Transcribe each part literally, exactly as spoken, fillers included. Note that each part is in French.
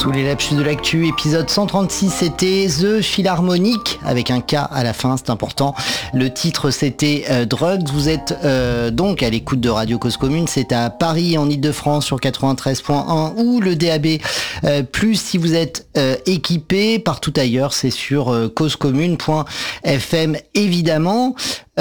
Sous les lapsus de l'actu, épisode cent trente-six, c'était The Philharmonic, avec un K à la fin, c'est important. Le titre, c'était euh, Drugs. Vous êtes euh, donc à l'écoute de Radio Cause Commune, c'est à Paris, en Ile-de-France, sur quatre-vingt-treize point un, ou le D A B euh, plus, si vous êtes euh, équipé. Partout ailleurs, c'est sur euh, causecommune point f m, évidemment.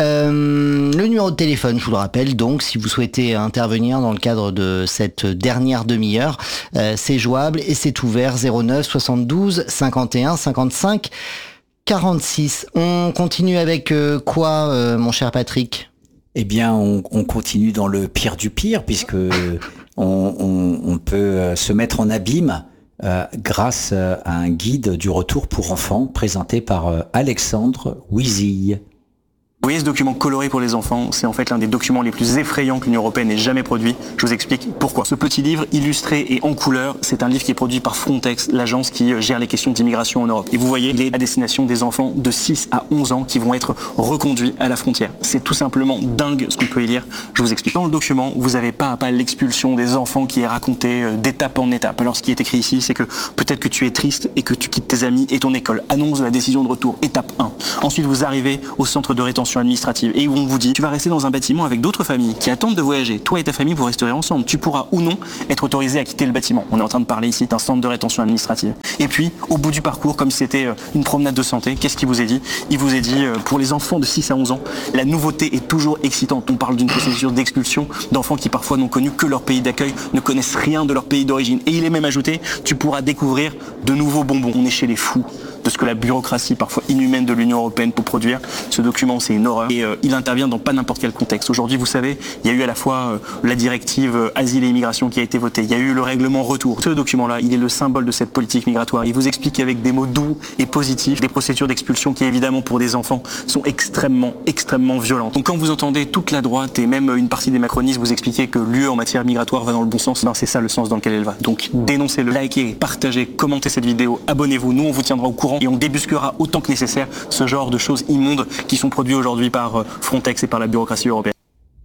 Euh, le numéro de téléphone, je vous le rappelle, donc si vous souhaitez intervenir dans le cadre de cette dernière demi-heure, euh, c'est jouable et c'est ouvert zéro neuf soixante-douze cinquante et un cinquante-cinq quarante-six. On continue avec euh, quoi, euh, mon cher Patrick ? Eh bien, on, on continue dans le pire du pire, puisque on, on, on peut se mettre en abîme euh, grâce à un guide du retour pour enfants présenté par euh, Alexandre Wizille. Vous voyez ce document coloré pour les enfants, c'est en fait l'un des documents les plus effrayants que l'Union européenne ait jamais produit. Je vous explique pourquoi. Ce petit livre illustré et en couleur, c'est un livre qui est produit par Frontex, l'agence qui gère les questions d'immigration en Europe. Et vous voyez, il est à destination des enfants de six à onze ans qui vont être reconduits à la frontière. C'est tout simplement dingue ce qu'on peut y lire. Je vous explique. Dans le document, vous avez pas à pas l'expulsion des enfants qui est racontée d'étape en étape. Alors ce qui est écrit ici, c'est que peut-être que tu es triste et que tu quittes tes amis et ton école. Annonce de la décision de retour, étape un. Ensuite, vous arrivez au centre de rétention administrative et où on vous dit tu vas rester dans un bâtiment avec d'autres familles qui attendent de voyager. Toi et ta famille vous resterez ensemble. Tu pourras ou non être autorisé à quitter le bâtiment. On est en train de parler ici d'un centre de rétention administrative. Et puis au bout du parcours, comme si c'était une promenade de santé, qu'est-ce qu'il vous est dit ? Il vous est dit pour les enfants de six à onze ans, la nouveauté est toujours excitante. On parle d'une procédure d'expulsion d'enfants qui parfois n'ont connu que leur pays d'accueil, ne connaissent rien de leur pays d'origine. Et il est même ajouté, tu pourras découvrir de nouveaux bonbons. On est chez les fous de ce que la bureaucratie parfois inhumaine de l'Union européenne peut produire. Ce document, c'est une horreur. Et euh, il intervient dans pas n'importe quel contexte. Aujourd'hui, vous savez, il y a eu à la fois euh, la directive euh, asile et immigration qui a été votée. Il y a eu le règlement retour. Ce document-là, il est le symbole de cette politique migratoire. Il vous explique avec des mots doux et positifs des procédures d'expulsion qui, évidemment, pour des enfants, sont extrêmement, extrêmement violentes. Donc quand vous entendez toute la droite et même une partie des macronistes vous expliquer que l'U E en matière migratoire va dans le bon sens, ben c'est ça le sens dans lequel elle va. Donc dénoncez-le, likez, partagez, commentez cette vidéo, abonnez-vous. Nous, on vous tiendra au courant et on débusquera autant que nécessaire ce genre de choses immondes qui sont produites aujourd'hui par Frontex et par la bureaucratie européenne.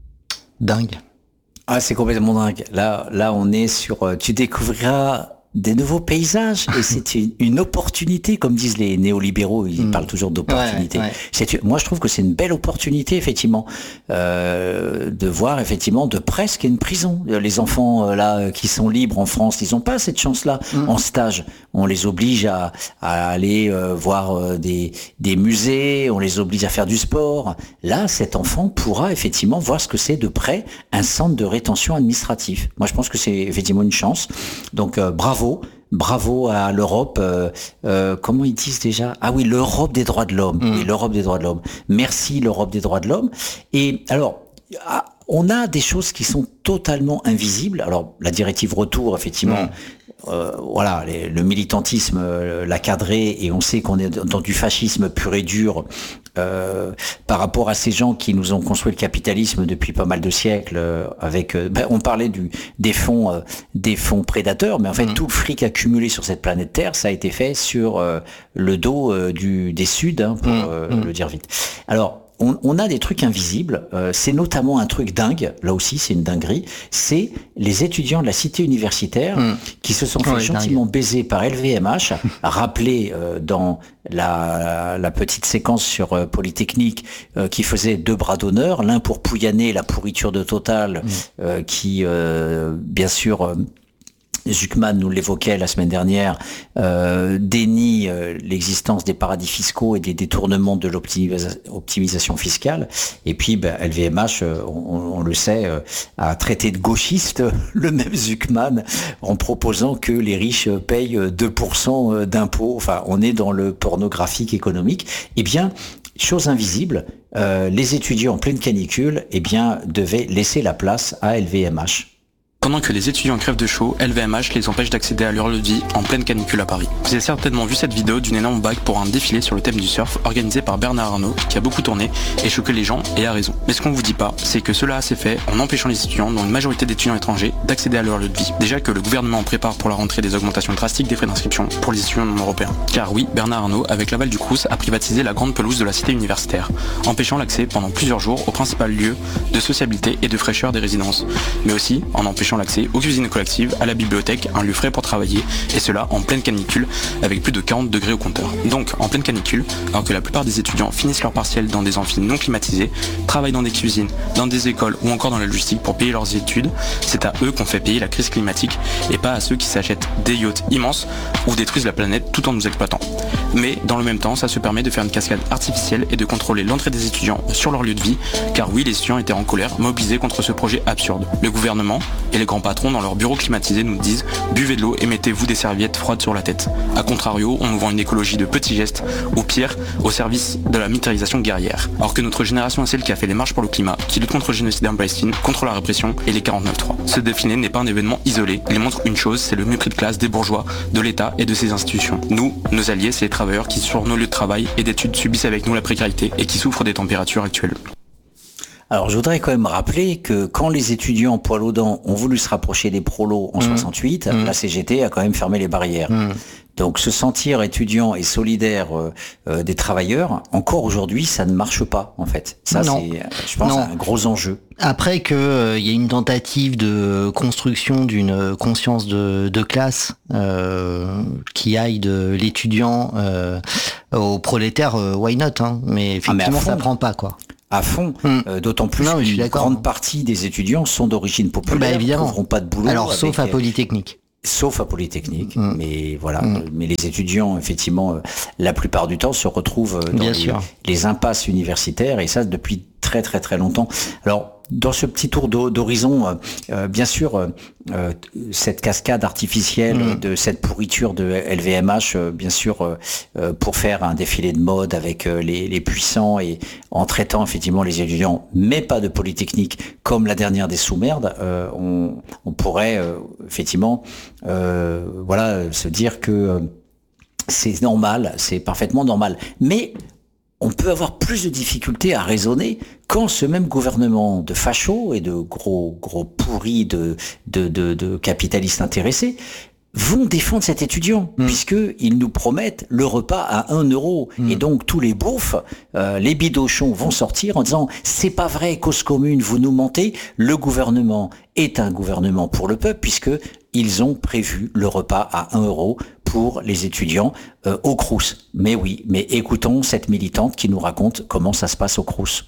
Dingue. Ah, c'est complètement dingue. Là, là, on est sur. Tu découvriras des nouveaux paysages et c'est une, une opportunité, comme disent les néolibéraux, ils mmh. parlent toujours d'opportunité. Ouais, ouais. C'est, moi, je trouve que c'est une belle opportunité, effectivement, euh, de voir effectivement de près ce qu'est une prison. Les enfants là qui sont libres en France, ils n'ont pas cette chance-là. Mmh. En stage, on les oblige à, à aller euh, voir euh, des, des musées, on les oblige à faire du sport. Là, cet enfant pourra effectivement voir ce que c'est de près un centre de rétention administratif. Moi, je pense que c'est effectivement une chance. Donc, euh, bravo. Bravo à l'Europe. Euh, euh, comment ils disent déjà ? Ah oui, l'Europe des droits de l'homme. Mmh. Oui, l'Europe des droits de l'homme. Merci l'Europe des droits de l'homme. Et alors, on a des choses qui sont totalement invisibles. Alors, la directive retour, effectivement. Mmh. Euh, voilà, les, le militantisme euh, l'a cadré et on sait qu'on est dans du fascisme pur et dur euh, par rapport à ces gens qui nous ont construit le capitalisme depuis pas mal de siècles. Euh, avec, euh, ben, on parlait du des fonds, euh, des fonds prédateurs, mais en fait mmh. tout le fric accumulé sur cette planète Terre, ça a été fait sur euh, le dos euh, du des Suds, hein, pour mmh. Euh, mmh. le dire vite. Alors. On, on a des trucs invisibles, euh, c'est notamment un truc dingue, là aussi c'est une dinguerie, c'est les étudiants de la cité universitaire mmh. qui se sont fait ouais, gentiment dingue. baiser par L V M H, rappelé euh, dans la, la petite séquence sur euh, Polytechnique euh, qui faisait deux bras d'honneur, l'un pour pouillaner la pourriture de Total, mmh. euh, qui euh, bien sûr... Euh, Zuckman nous l'évoquait la semaine dernière, euh, dénie euh, l'existence des paradis fiscaux et des détournements de l'optimisation optimisation fiscale. Et puis, ben, L V M H, euh, on, on le sait, euh, a traité de gauchiste le même Zuckman en proposant que les riches payent deux pour cent d'impôts. Enfin, on est dans le pornographique économique. Eh bien, chose invisible, euh, les étudiants en pleine canicule, eh bien, devaient laisser la place à L V M H. Pendant que les étudiants crèvent de chaud, L V M H les empêche d'accéder à leur lieu de vie en pleine canicule à Paris. Vous avez certainement vu cette vidéo d'une énorme bague pour un défilé sur le thème du surf organisé par Bernard Arnault, qui a beaucoup tourné et choqué les gens, et a raison. Mais ce qu'on vous dit pas, c'est que cela s'est fait en empêchant les étudiants, dont une majorité d'étudiants étrangers, d'accéder à leur lieu de vie. Déjà que le gouvernement prépare pour la rentrée des augmentations drastiques des frais d'inscription pour les étudiants non européens. Car oui, Bernard Arnault, avec l'aval du Crous, a privatisé la grande pelouse de la cité universitaire, empêchant l'accès pendant plusieurs jours au principal lieu de sociabilité et de fraîcheur des résidences, mais aussi en empêchant facilitation l'accès aux cuisines collectives, à la bibliothèque, un lieu frais pour travailler, et cela en pleine canicule avec plus de quarante degrés au compteur. Donc en pleine canicule, alors que la plupart des étudiants finissent leur partiel dans des amphis non climatisés, travaillent dans des cuisines, dans des écoles ou encore dans la logistique pour payer leurs études, c'est à eux qu'on fait payer la crise climatique et pas à ceux qui s'achètent des yachts immenses ou détruisent la planète tout en nous exploitant. Mais dans le même temps, ça se permet de faire une cascade artificielle et de contrôler l'entrée des étudiants sur leur lieu de vie, car oui, les étudiants étaient en colère, mobilisés contre ce projet absurde. Le gouvernement et les grands patrons dans leurs bureaux climatisés nous disent « buvez de l'eau et mettez-vous des serviettes froides sur la tête ». A contrario, on nous vend une écologie de petits gestes, ou pire, au service de la militarisation guerrière. Alors que notre génération est celle qui a fait des marches pour le climat, qui lutte contre le génocide en Palestine, contre la répression et les quarante-neuf trois. Ce défilé n'est pas un événement isolé, il montre une chose, c'est le mépris de classe des bourgeois, de l'État et de ses institutions. Nous, nos alliés, c'est les travailleurs qui sur nos lieux de travail et d'études subissent avec nous la précarité et qui souffrent des températures actuelles. Alors je voudrais quand même rappeler que quand les étudiants poil aux dents ont voulu se rapprocher des prolos en mmh. soixante-huit, mmh. la C G T a quand même fermé les barrières. Mmh. Donc se sentir étudiant et solidaire euh, euh, des travailleurs, encore aujourd'hui, ça ne marche pas en fait. Ça, non. c'est, je pense, non. un gros enjeu. Après que il euh, y a une tentative de construction d'une conscience de, de classe euh, qui aille de l'étudiant euh, au prolétaire, euh, why not hein. Mais effectivement, ah, mais ça prend pas quoi. À fond, hum. euh, d'autant plus non, qu'une grande partie des étudiants sont d'origine populaire, bah, évidemment. Ils n'auront pas de boulot. Alors, avec, sauf à Polytechnique. Sauf à Polytechnique, hum. mais voilà. Hum. Mais les étudiants, effectivement, euh, la plupart du temps, se retrouvent dans les, les impasses universitaires, et ça depuis très très très longtemps. Alors, dans ce petit tour d'horizon, euh, euh, bien sûr, euh, cette cascade artificielle mmh. de cette pourriture de L V M H, euh, bien sûr, euh, euh, pour faire un défilé de mode avec euh, les, les puissants et en traitant effectivement les étudiants, mais pas de Polytechnique, comme la dernière des sous-merdes, euh, on, on pourrait euh, effectivement, euh, voilà, se dire que euh, c'est normal, c'est parfaitement normal, mais on peut avoir plus de difficultés à raisonner quand ce même gouvernement de fachos et de gros gros pourris de de de, de capitalistes intéressés vont défendre cet étudiant, mmh. puisqu'ils nous promettent le repas à un euro. Mmh. Et donc tous les beaufs, euh, les bidochons vont sortir en disant « c'est pas vrai, cause commune, vous nous mentez, le gouvernement est un gouvernement pour le peuple, puisque ils ont prévu le repas à un euro pour les étudiants euh, au Crous. » Mais oui, mais écoutons cette militante qui nous raconte comment ça se passe au Crous.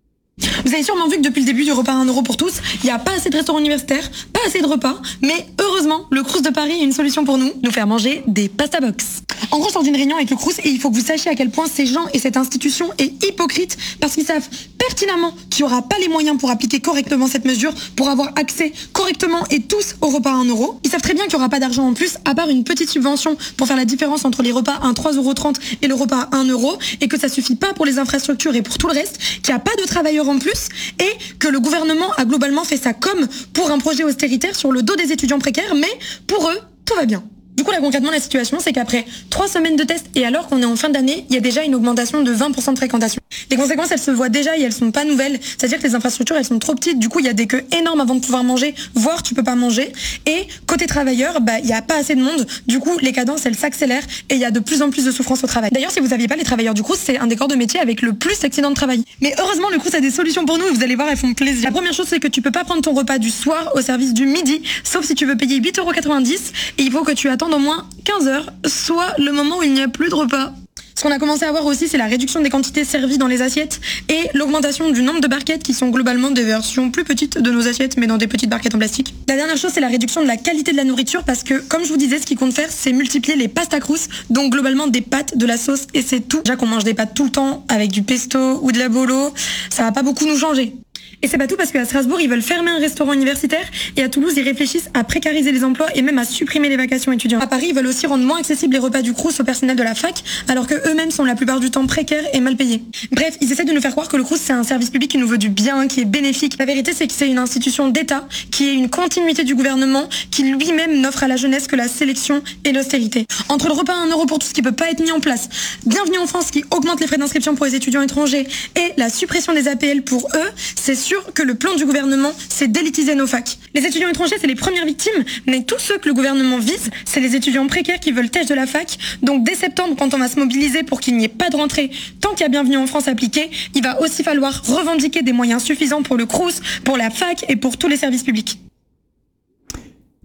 Vous avez sûrement vu que depuis le début du repas à un euro pour tous, il n'y a pas assez de restaurants universitaires, pas assez de repas, mais heureusement, le Crous de Paris a une solution pour nous, nous faire manger des pasta box. En gros, je sors d'une réunion avec le Crous et il faut que vous sachiez à quel point ces gens et cette institution est hypocrite parce qu'ils savent pertinemment qu'il n'y aura pas les moyens pour appliquer correctement cette mesure, pour avoir accès correctement et tous au repas à un euro. Ils savent très bien qu'il n'y aura pas d'argent en plus, à part une petite subvention pour faire la différence entre les repas à trois euros trente et le repas à un euro, et que ça suffit pas pour les infrastructures et pour tout le reste, qu'il n'y a pas de travailleurs en plus, et que le gouvernement a globalement fait ça comme pour un projet austéritaire sur le dos des étudiants précaires, mais pour eux, tout va bien. Du coup, là, concrètement, la situation, c'est qu'après trois semaines de tests, et alors qu'on est en fin d'année, il y a déjà une augmentation de vingt pour cent de fréquentation. Les conséquences, elles se voient déjà et elles sont pas nouvelles. C'est-à-dire que les infrastructures, elles sont trop petites. Du coup, il y a des queues énormes avant de pouvoir manger, voire tu peux pas manger. Et côté travailleurs, bah, il y a pas assez de monde. Du coup, les cadences, elles s'accélèrent et il y a de plus en plus de souffrance au travail. D'ailleurs, si vous saviez pas, les travailleurs du Crous, c'est un des corps de métier avec le plus d'accidents de travail. Mais heureusement, le Crous a des solutions pour nous et vous allez voir, elles font plaisir. La première chose, c'est que tu peux pas prendre ton repas du soir au service du midi, sauf si tu veux payer huit euros quatre-vingt-dix, et il faut que tu attendes au moins quinze heures, soit le moment où il n'y a plus de repas. Ce qu'on a commencé à voir aussi, c'est la réduction des quantités servies dans les assiettes et l'augmentation du nombre de barquettes qui sont globalement des versions plus petites de nos assiettes, mais dans des petites barquettes en plastique. La dernière chose, c'est la réduction de la qualité de la nourriture parce que, comme je vous disais, ce qui compte faire, c'est multiplier les pasta crous, donc globalement des pâtes, de la sauce et c'est tout. Déjà qu'on mange des pâtes tout le temps avec du pesto ou de la bolo, ça va pas beaucoup nous changer. Et c'est pas tout parce qu'à Strasbourg, ils veulent fermer un restaurant universitaire et à Toulouse, ils réfléchissent à précariser les emplois et même à supprimer les vacations étudiantes. À Paris, ils veulent aussi rendre moins accessibles les repas du Crous au personnel de la fac alors que eux-mêmes sont la plupart du temps précaires et mal payés. Bref, ils essaient de nous faire croire que le Crous c'est un service public qui nous veut du bien, qui est bénéfique. La vérité, c'est que c'est une institution d'État qui est une continuité du gouvernement qui lui-même n'offre à la jeunesse que la sélection et l'austérité. Entre le repas à un euro pour tous qui peut pas être mis en place, Bienvenue en France qui augmente les frais d'inscription pour les étudiants étrangers et la suppression des A P L pour eux, c'est sûr que le plan du gouvernement, c'est d'élitiser nos facs. Les étudiants étrangers, c'est les premières victimes, mais tous ceux que le gouvernement vise, c'est les étudiants précaires qui veulent têche de la fac. Donc dès septembre, quand on va se mobiliser pour qu'il n'y ait pas de rentrée, tant qu'il y a Bienvenue en France appliqué, il va aussi falloir revendiquer des moyens suffisants pour le Crous, pour la fac et pour tous les services publics.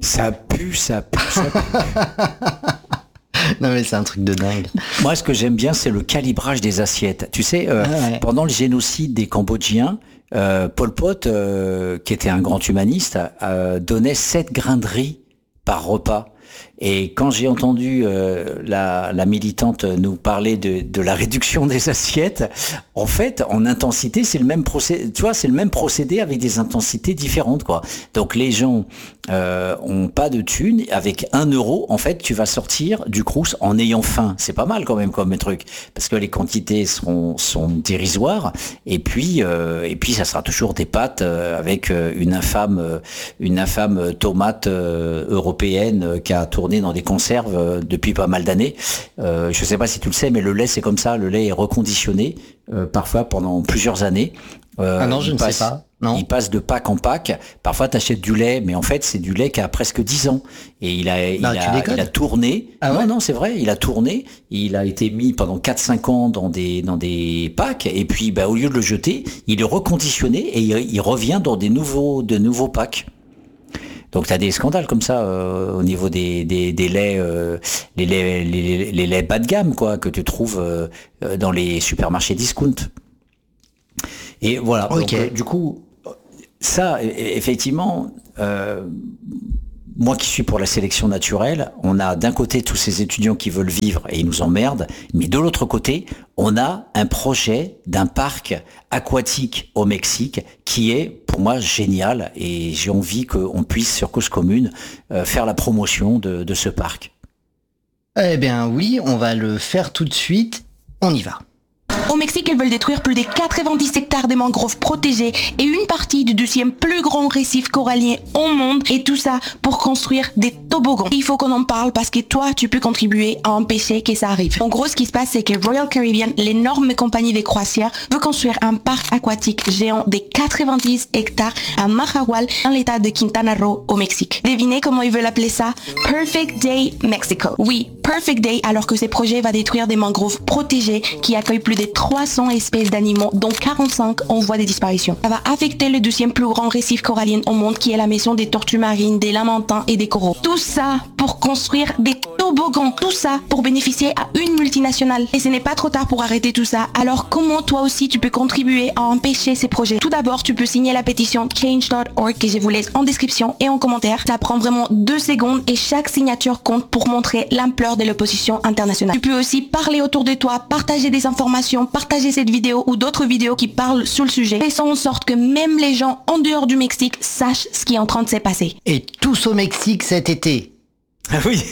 Ça pue, ça pue, ça pue. Non mais c'est un truc de dingue. Moi, ce que j'aime bien, c'est le calibrage des assiettes. Tu sais, euh, ah ouais. pendant le génocide des Cambodgiens, euh, Pol Pot, euh, qui était un grand humaniste, euh, donnait sept grains de riz par repas. Et quand j'ai entendu euh, la, la militante nous parler de, de la réduction des assiettes, en fait, en intensité, c'est le même procédé. Tu vois, c'est le même procédé avec des intensités différentes, quoi. Donc les gens euh, ont pas de thunes. Avec un euro, en fait, tu vas sortir du crous en ayant faim. C'est pas mal quand même comme truc, parce que les quantités seront sont dérisoires. Et puis euh, et puis ça sera toujours des pâtes euh, avec euh, une infâme euh, une infâme tomate euh, européenne euh, qui a tourné dans des conserves euh, depuis pas mal d'années. Euh, je sais pas si tu le sais, mais le lait c'est comme ça. Le lait est reconditionné euh, parfois pendant plusieurs années. Euh, ah non, je ne passe, sais pas. Non. Il passe de pack en pack. Parfois, tu achètes du lait, mais en fait, c'est du lait qui a presque dix ans. Et il a, bah, il, a il a tourné. Ah non, ouais non, c'est vrai. Il a tourné. Il a été mis pendant quatre cinq ans dans des, dans des packs. Et puis, bah, au lieu de le jeter, il est reconditionné et il, il revient dans des nouveaux, de nouveaux packs. Donc tu as des scandales comme ça euh, au niveau des, des, des laits, euh, les laits, les, les laits bas de gamme, quoi, que tu trouves euh, dans les supermarchés discount. Et voilà. Okay. Donc, euh, du coup, ça, effectivement, euh, moi qui suis pour la sélection naturelle, on a d'un côté tous ces étudiants qui veulent vivre et ils nous emmerdent, mais de l'autre côté, on a un projet d'un parc aquatique au Mexique qui est, pour moi, génial et j'ai envie qu'on puisse, sur Cause Commune, euh, faire la promotion de, de ce parc. Eh bien oui, on va le faire tout de suite. On y va. Au Mexique, ils veulent détruire plus de quatre-vingt-dix hectares de mangroves protégées et une partie du deuxième plus grand récif corallien au monde. Et tout ça pour construire des toboggans. Il faut qu'on en parle parce que toi, tu peux contribuer à empêcher que ça arrive. En gros, ce qui se passe, c'est que Royal Caribbean, l'énorme compagnie des croisières, veut construire un parc aquatique géant de quatre-vingt-dix hectares à Mahahual, dans l'état de Quintana Roo, au Mexique. Devinez comment ils veulent appeler ça? Perfect Day Mexico. Oui, Perfect Day, alors que ce projet va détruire des mangroves protégées qui accueillent plus de trois cents espèces d'animaux, dont quarante-cinq en voie de disparition. Ça va affecter le deuxième plus grand récif corallien au monde, qui est la maison des tortues marines, des lamantins et des coraux. Tout ça pour construire des toboggans. Tout ça pour bénéficier à une multinationale. Et ce n'est pas trop tard pour arrêter tout ça. Alors comment toi aussi tu peux contribuer à empêcher ces projets? Tout d'abord, tu peux signer la pétition change dot org que je vous laisse en description et en commentaire. Ça prend vraiment deux secondes et chaque signature compte pour montrer l'ampleur de l'opposition internationale. Tu peux aussi parler autour de toi, partager des informations, partager cette vidéo ou d'autres vidéos qui parlent sur le sujet. Faisons en sorte que même les gens en dehors du Mexique sachent ce qui est en train de se passer. Et tous au Mexique cet été. Ah oui.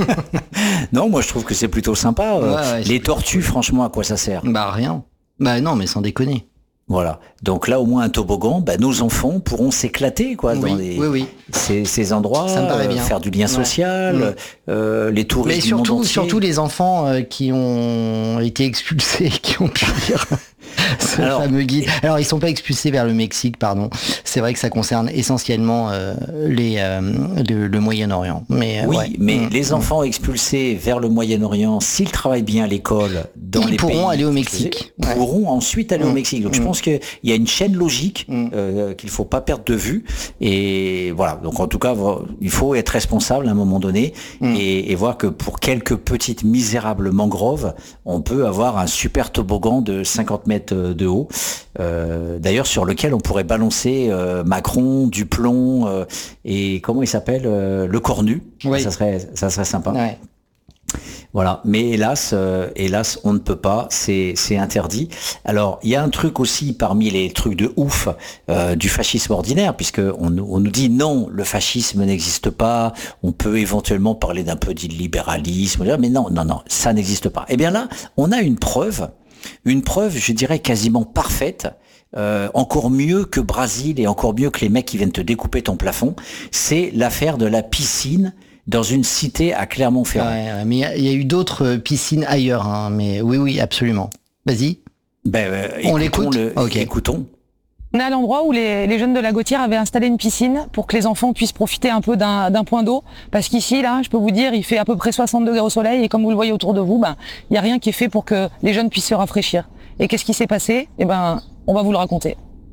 Non, moi je trouve que c'est plutôt sympa. Ouais, ouais, les tortues, franchement, à quoi ça sert? Bah rien. Bah non, mais sans déconner. Voilà. Donc là, au moins un toboggan, bah, nos enfants pourront s'éclater, quoi, oui, dans les, oui, oui. Ces, ces endroits, ça me paraît bien. Euh, faire du lien social, ouais. euh, les touristes. Mais surtout, du monde entier. surtout les enfants euh, qui ont été expulsés, qui ont pu lire ce Alors, fameux guide. Alors, ils sont pas expulsés vers le Mexique, pardon. C'est vrai que ça concerne essentiellement euh, les, euh, le, le Moyen-Orient. Mais, oui, ouais. mais mmh, mmh. les enfants expulsés vers le Moyen-Orient, s'ils travaillent bien à l'école, dans ils les pourront pays, aller au Mexique. Ils pourront ouais. ensuite aller mmh. au Mexique. Donc, mmh. je pense qu'il y a une chaîne logique mmh. euh, qu'il faut pas perdre de vue. Et voilà. Donc, en tout cas, il faut être responsable à un moment donné mmh. et, et voir que pour quelques petites misérables mangroves, on peut avoir un super toboggan de cinquante mètres de haut, euh, d'ailleurs sur lequel on pourrait balancer euh, Macron, Duplon euh, et comment il s'appelle euh, le Cornu. Oui. Ça serait, ça serait sympa. Ouais. Voilà, mais hélas, euh, hélas, on ne peut pas, c'est, c'est interdit. Alors, il y a un truc aussi parmi les trucs de ouf euh, du fascisme ordinaire, puisque on, on nous dit non, le fascisme n'existe pas. On peut éventuellement parler d'un peu d'illibéralisme, mais non, non, non, ça n'existe pas. Eh bien là, on a une preuve. Une preuve, je dirais, quasiment parfaite, euh, encore mieux que Brésil et encore mieux que les mecs qui viennent te découper ton plafond, c'est l'affaire de la piscine dans une cité à Clermont-Ferrand. Ouais, mais il y, y a eu d'autres piscines ailleurs, hein, mais oui, oui, absolument. Vas-y. Ben, euh, on l'écoute. Le, okay. Écoutons. On est à l'endroit où les, les jeunes de la Gautière avaient installé une piscine pour que les enfants puissent profiter un peu d'un, d'un point d'eau. Parce qu'ici, là, je peux vous dire, il fait à peu près soixante degrés au soleil et comme vous le voyez autour de vous, ben, il n'y a rien qui est fait pour que les jeunes puissent se rafraîchir. Et qu'est-ce qui s'est passé? Eh ben, on va vous le raconter.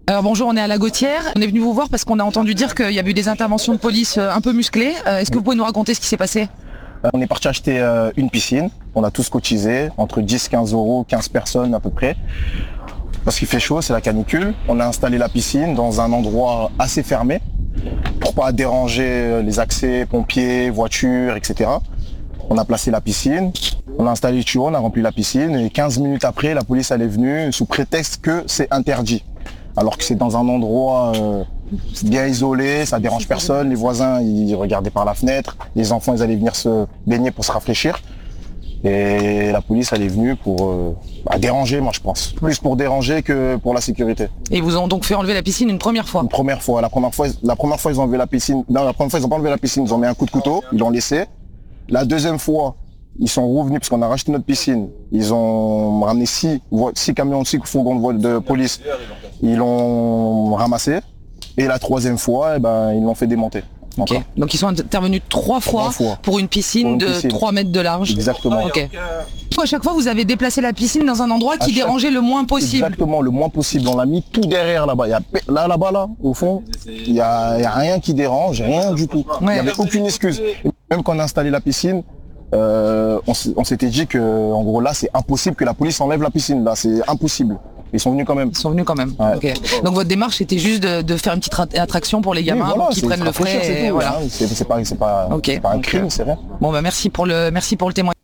Alors bonjour, on est à la Gautière. On est venu vous voir parce qu'on a entendu dire qu'il y avait eu des interventions de police un peu musclées. Est-ce que vous pouvez nous raconter ce qui s'est passé ? On est parti acheter une piscine. On a tous cotisé, entre dix quinze euros, quinze personnes à peu près. Parce qu'il fait chaud, c'est la canicule. On a installé la piscine dans un endroit assez fermé pour pas déranger les accès pompiers, voitures, et cetera. On a placé la piscine, on a installé le tuyau, on a rempli la piscine et quinze minutes après, la police elle est venue sous prétexte que c'est interdit. Alors que c'est dans un endroit euh, bien isolé, ça dérange personne, les voisins ils regardaient par la fenêtre, les enfants ils allaient venir se baigner pour se rafraîchir. Et la police elle est venue pour euh, bah, déranger, moi je pense. Plus pour déranger que pour la sécurité. Et ils vous ont donc fait enlever la piscine une première fois ? Une première fois. La première fois, la première fois ils ont enlevé la piscine. Non, la première fois ils ont pas enlevé la piscine, ils ont mis un coup de couteau, ils l'ont laissé. La deuxième fois, ils sont revenus parce qu'on a racheté notre piscine. Ils ont ramené six, six camions, six fourgons de, de police. Ils l'ont ramassé. Et la troisième fois, eh ben, ils l'ont fait démonter. Okay. Donc ils sont intervenus trois fois, trois fois. Pour une piscine pour une de piscine. trois mètres de large. Exactement. Okay. À chaque fois, vous avez déplacé la piscine dans un endroit qui chaque... dérangeait le moins possible. Exactement, le moins possible. On l'a mis tout derrière là-bas. Il y a, là, là-bas, là, au fond, il n'y a, il y a rien qui dérange, rien du tout. Ouais. Il n'y avait aucune excuse. Même quand on a installé la piscine, euh, on, on s'était dit que, en gros, là, c'est impossible que la police enlève la piscine. Là, c'est impossible. Ils sont venus quand même. Ils sont venus quand même. Ouais. Okay. Donc votre démarche c'était juste de, de faire une petite attraction pour les gamins oui, voilà, qui prennent le frais. C'est, et tout, voilà. Hein. C'est, c'est pas, c'est pas, okay. c'est pas un crime, okay. c'est rien. Bon bah merci pour le, merci pour le témoignage.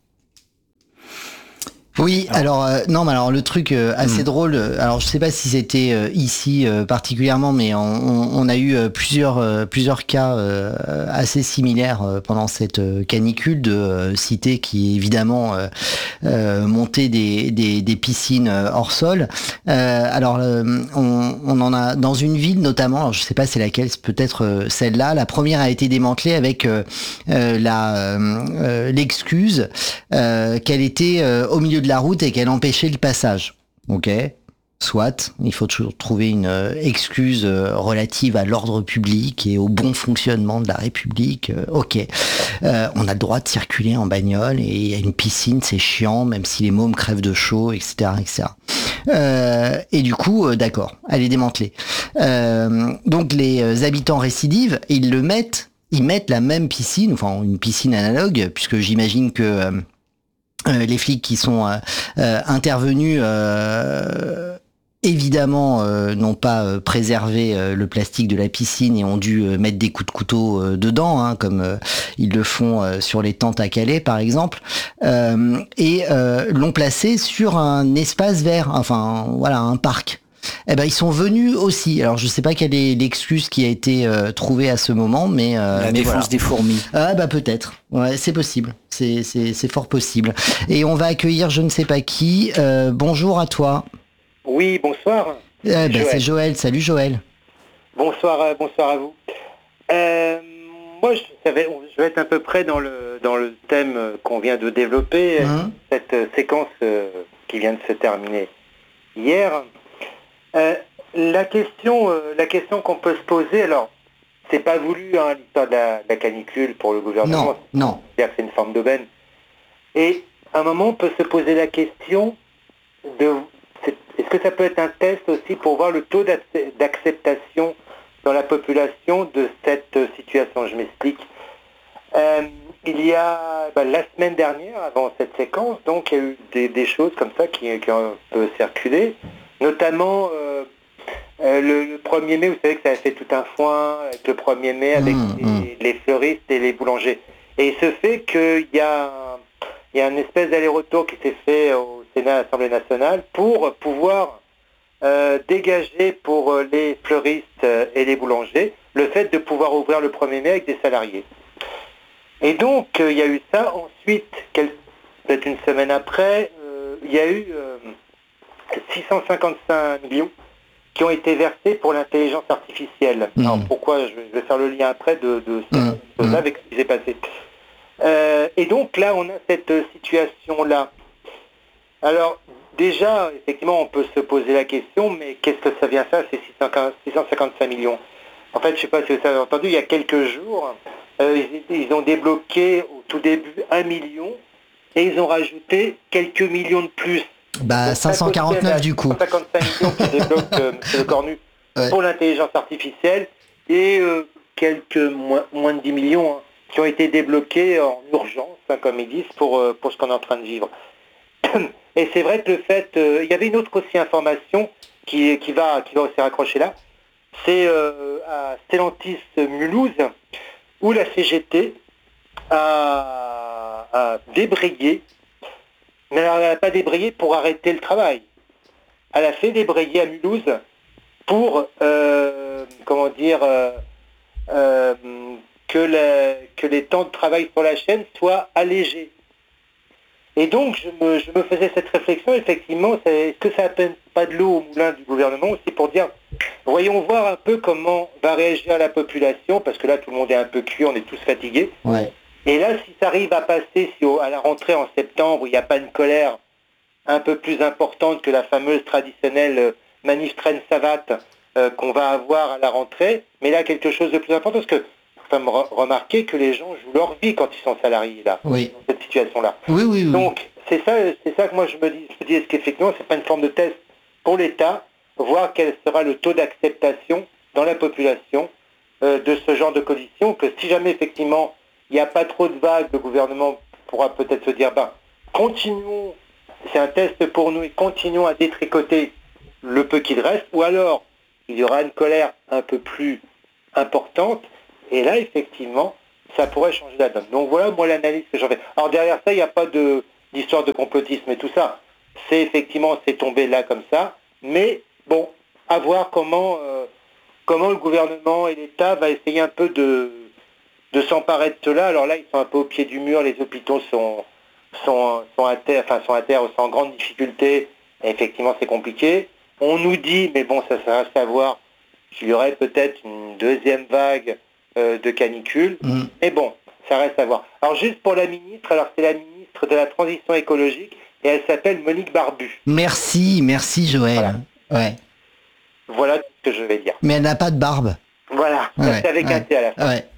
Oui, alors euh, non, mais alors le truc euh, assez mmh. drôle. Alors je sais pas si c'était euh, ici euh, particulièrement, mais on, on a eu euh, plusieurs euh, plusieurs cas euh, assez similaires euh, pendant cette euh, canicule de euh, cités qui évidemment euh, euh, montaient des, des des piscines euh, hors sol. Euh, alors euh, on, on en a dans une ville notamment. Alors je sais pas c'est laquelle, c'est peut-être euh, celle-là. La première a été démantelée avec euh, euh, la euh, l'excuse euh, qu'elle était euh, au milieu de la route et qu'elle empêchait le passage. Ok, soit, il faut toujours trouver une euh, excuse euh, relative à l'ordre public et au bon fonctionnement de la République. Euh, ok, euh, on a le droit de circuler en bagnole et il y a une piscine, c'est chiant, même si les mômes crèvent de chaud, et cetera, et cetera. Euh, et du coup, euh, d'accord, elle est démantelée. Euh, donc les habitants récidives, ils le mettent, ils mettent la même piscine, enfin une piscine analogue, puisque j'imagine que euh, Euh, les flics qui sont euh, euh, intervenus euh, évidemment euh, n'ont pas euh, préservé euh, le plastique de la piscine et ont dû euh, mettre des coups de couteau euh, dedans, hein, comme euh, ils le font euh, sur les tentes à Calais par exemple, euh, et euh, l'ont placé sur un espace vert, enfin voilà, un parc. Eh ben ils sont venus aussi. Alors je sais pas quelle est l'excuse qui a été euh, trouvée à ce moment, mais euh, la mais défense voilà. des fourmis. Ah bah peut-être. Ouais, c'est possible. C'est c'est c'est fort possible. Et on va accueillir je ne sais pas qui. Euh, bonjour à toi. Oui, bonsoir. Eh ben Joël. C'est Joël. Salut Joël. Bonsoir, euh, bonsoir à vous. Euh, moi, je, savais, je vais être à peu près dans le dans le thème qu'on vient de développer, mmh. cette euh, séquence euh, qui vient de se terminer hier. Euh, la question, euh, la question qu'on peut se poser, alors, c'est pas voulu, hein, l'histoire de la, de la canicule pour le gouvernement. Non, non. C'est-à-dire que c'est une forme d'aubaine. Et à un moment, on peut se poser la question de, est-ce que ça peut être un test aussi pour voir le taux d'acceptation dans la population de cette situation? Je m'explique. Euh, il y a, ben, la semaine dernière, avant cette séquence, donc, il y a eu des, des choses comme ça qui, qui ont un peu circulé. Notamment euh, euh, le, le premier mai, vous savez que ça a fait tout un foin avec le premier mai, avec mmh, les, mmh. les fleuristes et les boulangers. Et il se fait qu'il y a, il y a une espèce d'aller-retour qui s'est fait au Sénat, à l'Assemblée nationale, pour pouvoir euh, dégager pour les fleuristes et les boulangers le fait de pouvoir ouvrir le premier mai avec des salariés. Et donc, euh, il y a eu ça. Ensuite, peut-être une semaine après, euh, il y a eu... Euh, six cent cinquante-cinq millions qui ont été versés pour l'intelligence artificielle. Mmh. Alors pourquoi, je vais faire le lien après de, de ce mmh. chose-là avec ce qui s'est passé. Euh, et donc là, on a cette situation-là. Alors déjà, effectivement, on peut se poser la question, mais qu'est-ce que ça vient faire, ces six cent cinquante-cinq millions? En fait, je ne sais pas si vous avez entendu, il y a quelques jours, euh, ils, ils ont débloqué au tout début un million et ils ont rajouté quelques millions de plus. Bah, cinq cent quarante-neuf du coup. cinq cent cinquante-cinq millions qui débloque euh, M. Le Cornu ouais. pour l'intelligence artificielle et euh, quelques moins, moins de dix millions hein, qui ont été débloqués en urgence, hein, comme ils disent, pour, euh, pour ce qu'on est en train de vivre. Et c'est vrai que le fait... Euh, il y avait une autre aussi information qui, qui, va, qui va aussi raccrocher là, c'est euh, à Stellantis Mulhouse, où la C G T a, a débrayé, mais elle n'a pas débrayé pour arrêter le travail. Elle a fait débrayer à Mulhouse pour, euh, comment dire, euh, euh, que, la, que les temps de travail sur la chaîne soient allégés. Et donc, je me, je me faisais cette réflexion, effectivement, est-ce que ça n'appelle pas de l'eau au moulin du gouvernement aussi pour dire, voyons voir un peu comment va réagir la population, parce que là, tout le monde est un peu cuit, on est tous fatigués. Ouais. Et là, si ça arrive à passer, si au, à la rentrée en septembre, il n'y a pas une colère un peu plus importante que la fameuse traditionnelle euh, manif traîne savate euh, qu'on va avoir à la rentrée, mais là, quelque chose de plus important, parce que faut me re- remarquer que les gens jouent leur vie quand ils sont salariés, là, oui. dans cette situation-là. Oui, oui, oui. Donc, c'est ça, c'est ça que moi je me dis, je me dis, est-ce qu'effectivement, c'est pas une forme de test pour l'État, voir quel sera le taux d'acceptation dans la population euh, de ce genre de conditions, que si jamais, effectivement, il n'y a pas trop de vagues, le gouvernement pourra peut-être se dire, ben, continuons, c'est un test pour nous, et continuons à détricoter le peu qu'il reste, ou alors, il y aura une colère un peu plus importante, et là, effectivement, ça pourrait changer la donne. Donc voilà, moi, l'analyse que j'en fais. Alors derrière ça, il n'y a pas de, d'histoire de complotisme et tout ça. C'est effectivement, c'est tombé là comme ça, mais bon, à voir comment, euh, comment le gouvernement et l'État va essayer un peu de... de s'emparer de cela. Alors là, ils sont un peu au pied du mur, les hôpitaux sont, sont, sont, à, terre, enfin, sont à terre, sont en grande difficulté, et effectivement, c'est compliqué. On nous dit, mais bon, ça, ça reste à voir, qu'il y aurait peut-être une deuxième vague euh, de canicule, mmh. mais bon, ça reste à voir. Alors juste pour la ministre, alors c'est la ministre de la Transition écologique, et elle s'appelle Monique Barbu. Merci, merci Joël. Voilà, ouais. Voilà ce que je vais dire. Mais elle n'a pas de barbe. Voilà, ouais, c'est avec ouais, un T à la fin. Ouais.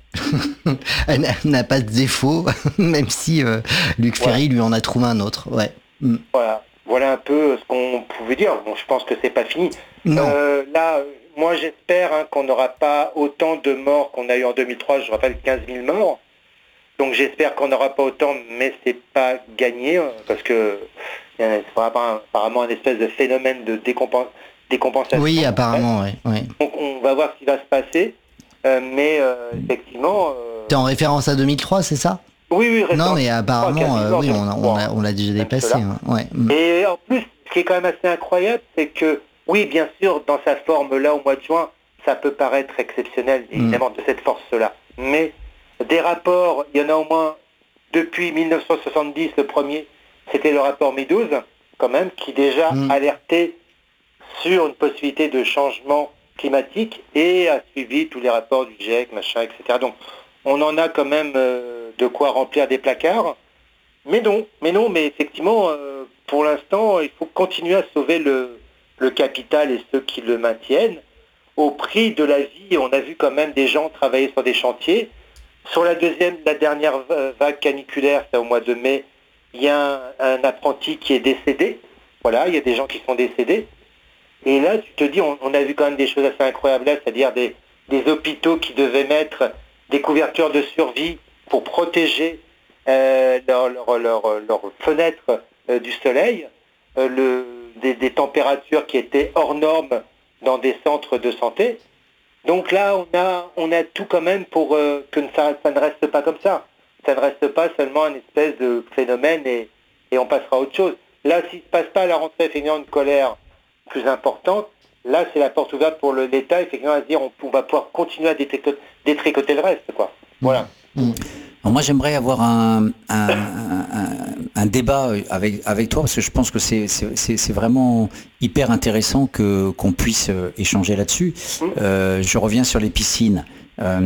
Elle n'a pas de défaut, même si euh, Luc Ferry ouais. lui en a trouvé un autre. Ouais. Mm. Voilà, voilà un peu ce qu'on pouvait dire. Bon, je pense que c'est pas fini. Non. Euh, là, moi j'espère hein, qu'on n'aura pas autant de morts qu'on a eu en deux mille trois. Je rappelle quinze mille morts. Donc j'espère qu'on n'aura pas autant, mais c'est pas gagné hein, parce que il y a apparemment un espèce de phénomène de décompen- décompensation. Oui, apparemment, oui. Ouais. Donc on va voir ce qui va se passer. Euh, mais euh, effectivement... Euh... T'es en référence à deux mille trois, c'est ça ? Oui, oui. Non, mais apparemment, euh, oui, on, a, on, a, on l'a déjà dépassé. Hein. Ouais. Et en plus, ce qui est quand même assez incroyable, c'est que, oui, bien sûr, dans sa forme-là, au mois de juin, ça peut paraître exceptionnel, évidemment, mm. de cette force-là. Mais des rapports, il y en a au moins, depuis dix-neuf cent soixante-dix, le premier, c'était le rapport Meadows, quand même, qui déjà mm. alertait sur une possibilité de changement climatique et a suivi tous les rapports du GIEC, machin, et cetera. Donc, on en a quand même euh, de quoi remplir des placards. Mais non, mais non, mais effectivement, euh, pour l'instant, il faut continuer à sauver le, le capital et ceux qui le maintiennent au prix de la vie. On a vu quand même des gens travailler sur des chantiers. Sur la deuxième, la dernière vague caniculaire, c'est au mois de mai, il y a un, un apprenti qui est décédé. Voilà, il y a des gens qui sont décédés. Et là, tu te dis, on, on a vu quand même des choses assez incroyables là, c'est-à-dire des, des hôpitaux qui devaient mettre des couvertures de survie pour protéger euh, leurs leur, leur, leur fenêtres euh, du soleil, euh, le, des, des températures qui étaient hors normes dans des centres de santé. Donc là, on a, on a tout quand même pour euh, que ça, ça ne reste pas comme ça. Ça ne reste pas seulement un espèce de phénomène et, et on passera à autre chose. Là, s'il ne se passe pas à la rentrée, effectivement, une colère plus importante, là c'est la porte ouverte pour le, l'État, effectivement, à se dire on, on va pouvoir continuer à détricoter, détricoter le reste, quoi. Voilà. Mmh. Alors moi j'aimerais avoir un, un, un, un débat avec, avec toi, parce que je pense que c'est, c'est, c'est vraiment hyper intéressant que, qu'on puisse échanger là-dessus. Mmh. Euh, je reviens sur les piscines. Euh,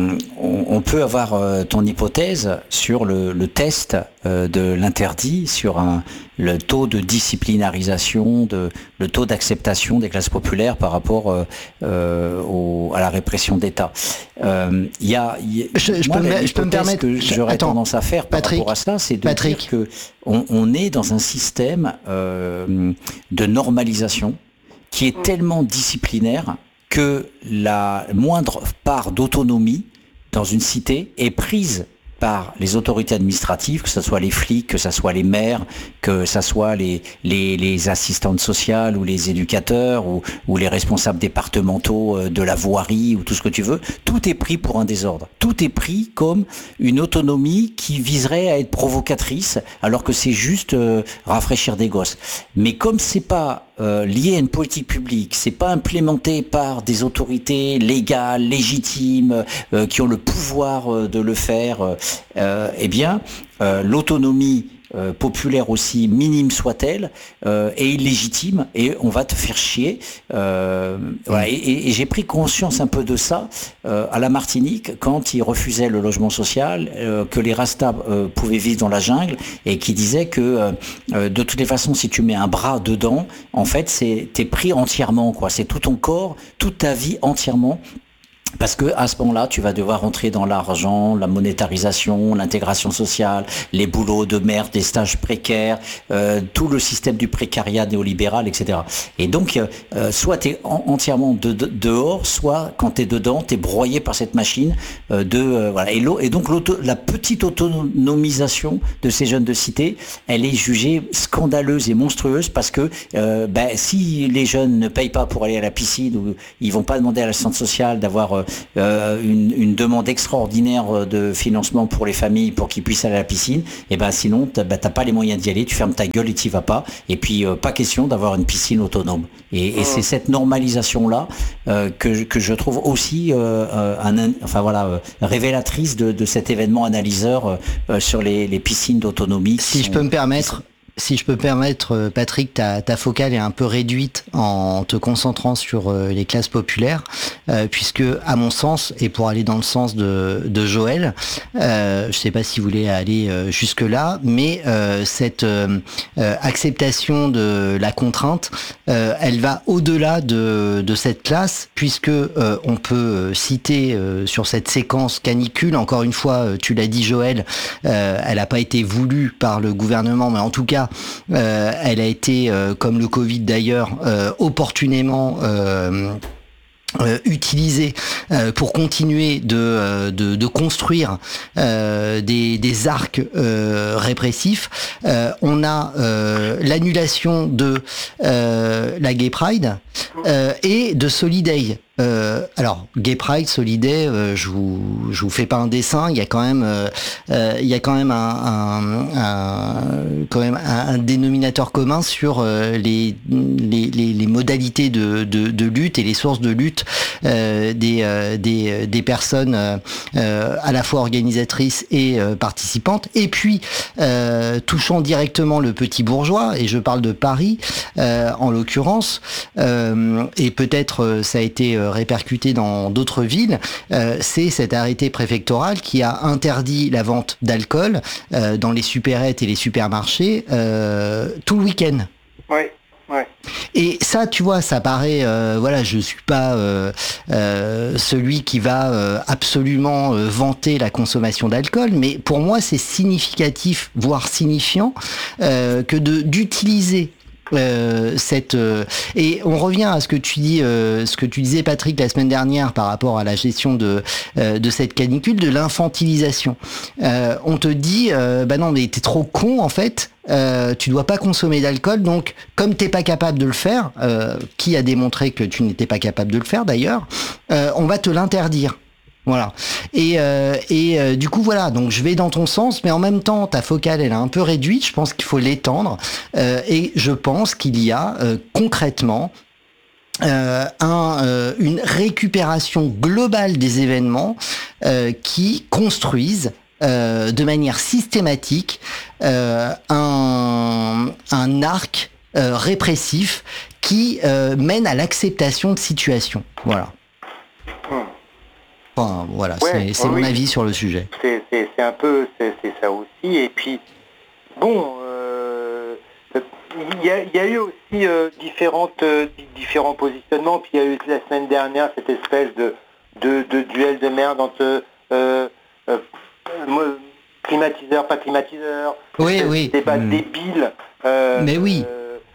on, on peut avoir euh, ton hypothèse sur le, le test euh, de l'interdit, sur un, le taux de disciplinarisation, de, le taux d'acceptation des classes populaires par rapport euh, euh, au, à la répression d'État. Euh, y a, y a, je, je, moi, peux, me, je peux me permettre que j'aurais Attends, tendance à faire par Patrick, rapport à ça, c'est de Patrick. dire que on, on est dans un système euh, de normalisation qui est tellement disciplinaire que la moindre part d'autonomie dans une cité est prise par les autorités administratives, que ce soit les flics, que ce soit les maires, que ce soit les, les, les assistantes sociales ou les éducateurs ou, ou les responsables départementaux de la voirie ou tout ce que tu veux, tout est pris pour un désordre. Tout est pris comme une autonomie qui viserait à être provocatrice, alors que c'est juste euh, rafraîchir des gosses. Mais comme c'est pas euh, lié à une politique publique, c'est pas implémenté par des autorités légales, légitimes, euh, qui ont le pouvoir euh, de le faire, euh, euh, eh bien, euh, l'autonomie Euh, populaire aussi minime soit-elle, euh, est illégitime et on va te faire chier. Euh, voilà. Et, et, et j'ai pris conscience un peu de ça euh, à la Martinique quand ils refusaient le logement social, euh, que les Rastas euh, pouvaient vivre dans la jungle et qui disaient que euh, de toutes les façons, si tu mets un bras dedans, en fait, c'est t'es pris entièrement, quoi. C'est tout ton corps, toute ta vie entièrement. Parce que à ce moment-là, tu vas devoir rentrer dans l'argent, la monétarisation, l'intégration sociale, les boulots de merde, les stages précaires, euh, tout le système du précariat néolibéral, et cetera. Et donc, euh, soit tu es en, entièrement de, de, dehors, soit quand tu es dedans, tu es broyé par cette machine euh, de euh, voilà. Et, et donc la petite autonomisation de ces jeunes de cité, elle est jugée scandaleuse et monstrueuse parce que euh, ben, si les jeunes ne payent pas pour aller à la piscine ou ils vont pas demander à l'assistante sociale d'avoir euh, Euh, une, une demande extraordinaire de financement pour les familles pour qu'ils puissent aller à la piscine, et ben sinon t'as, bah, t'as pas les moyens d'y aller, tu fermes ta gueule et t'y vas pas, et puis euh, pas question d'avoir une piscine autonome. Et, et c'est cette normalisation là euh, que, que je trouve aussi euh, un, enfin voilà euh, révélatrice de, de cet événement analyseur euh, sur les, les piscines d'autonomie. Si je peux me permettre. Si je peux permettre, Patrick, ta, ta focale est un peu réduite en te concentrant sur les classes populaires, euh, puisque, à mon sens, et pour aller dans le sens de, de Joël, euh, je sais pas si vous voulez aller jusque-là, mais euh, cette euh, acceptation de la contrainte, euh, elle va au-delà de, de cette classe, puisque euh, on peut citer euh, sur cette séquence canicule, encore une fois, tu l'as dit Joël, euh, elle n'a pas été voulue par le gouvernement, mais en tout cas, Euh, elle a été, euh, comme le Covid d'ailleurs, euh, opportunément euh, Euh, utilisé euh, pour continuer de, euh, de, de construire euh, des, des arcs euh, répressifs. Euh, on a euh, l'annulation de euh, la Gay Pride euh, et de Soliday. Euh, alors, Gay Pride, Soliday, euh, je vous je vous fais pas un dessin. Il y a quand même euh, euh, il y a quand même un, un, un quand même un, un dénominateur commun sur euh, les, les les les modalités de, de de lutte et les sources de lutte euh, des euh, des des personnes euh, à la fois organisatrices et euh, participantes. Et puis euh, touchant directement le petit bourgeois, et je parle de Paris euh, en l'occurrence, euh, et peut-être ça a été répercuté dans d'autres villes, euh, c'est cet arrêté préfectoral qui a interdit la vente d'alcool euh, dans les supérettes et les supermarchés euh, tout le week-end. Ouais. Ouais. Et ça, tu vois, ça paraît, euh, voilà, je suis pas euh, euh, celui qui va euh, absolument euh, vanter la consommation d'alcool, mais pour moi, c'est significatif, voire signifiant, euh, que de d'utiliser Euh, cette euh, et on revient à ce que tu dis, euh, ce que tu disais Patrick la semaine dernière par rapport à la gestion de euh, de cette canicule, de l'infantilisation. Euh, on te dit, euh, bah non mais t'es trop con en fait. Euh, tu dois pas consommer d'alcool, donc comme t'es pas capable de le faire, euh, qui a démontré que tu n'étais pas capable de le faire d'ailleurs, euh, on va te l'interdire. Voilà. Et, euh, et euh, du coup, voilà. Donc, je vais dans ton sens, mais en même temps, ta focale, elle est un peu réduite. Je pense qu'il faut l'étendre. Euh, et je pense qu'il y a euh, concrètement euh, un, euh, une récupération globale des événements euh, qui construisent euh, de manière systématique euh, un, un arc euh, répressif qui euh, mène à l'acceptation de situations. Voilà. Enfin, voilà, ouais, c'est, c'est oui, mon avis sur le sujet. C'est, c'est, c'est un peu, c'est, c'est ça aussi. Et puis, bon, euh, il y, a, y a eu aussi euh, différentes, euh, différents positionnements. Puis il y a eu la semaine dernière cette espèce de, de, de duel de merde entre euh, euh, climatiseur, pas climatiseur. Oui, oui. Débat mmh. débile. Euh, Mais oui. Euh,